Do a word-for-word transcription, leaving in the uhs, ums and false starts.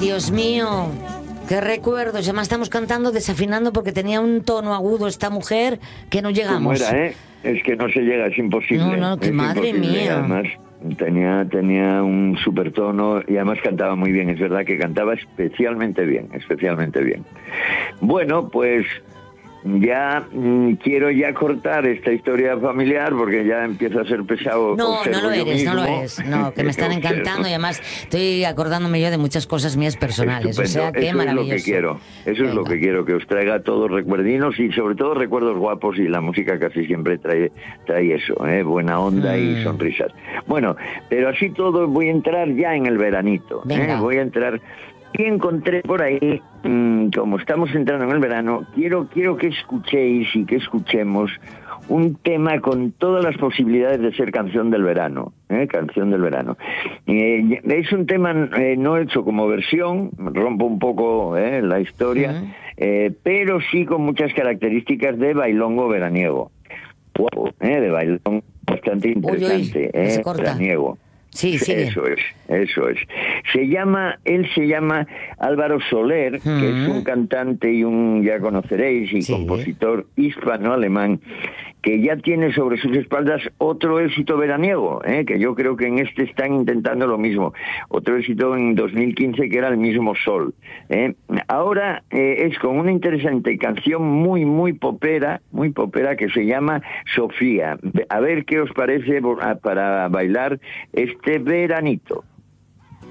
Dios mío. Qué recuerdos. Además estamos cantando, desafinando porque tenía un tono agudo esta mujer que no llegamos. ¿Cómo era, eh? Es que no se llega, es imposible. No, no, que es madre imposible. mía. Además, tenía, tenía un super tono y además cantaba muy bien. Es verdad que cantaba especialmente bien, especialmente bien. Bueno, pues ya mmm, quiero ya cortar esta historia familiar porque ya empieza a ser pesado. No, no lo eres, mismo. no lo eres. No, que me están encantando y además estoy acordándome yo de muchas cosas mías personales. Estupendo. O sea, qué eso maravilloso. Es lo que quiero. Eso Venga. es lo que quiero, que os traiga todos recuerdinos y sobre todo recuerdos guapos, y la música casi siempre trae, trae eso, ¿eh? Buena onda mm. y sonrisas. Bueno, pero así todo voy a entrar ya en el veranito. ¿eh? Voy a entrar... Y encontré por ahí, mmm, como estamos entrando en el verano, quiero, quiero que escuchéis y que escuchemos un tema con todas las posibilidades de ser canción del verano, ¿eh? Canción del verano. Eh, es un tema eh, no hecho como versión, rompo un poco eh, la historia, uh-huh. eh, pero sí con muchas características de bailongo veraniego. Guapo, eh, de bailongo bastante interesante, uy, uy, eh, veraniego. Sí, sí. Eso es, eso es. Se llama, él se llama Álvaro Soler, mm. que es un cantante y un, ya conoceréis, y sí. compositor hispano-alemán, que ya tiene sobre sus espaldas otro éxito veraniego, ¿eh? que yo creo que en este están intentando lo mismo. Otro éxito en dos mil quince que era El mismo sol. ¿eh? Ahora eh, es con una interesante canción muy, muy popera, muy popera, que se llama Sofía. A ver qué os parece para bailar este veranito.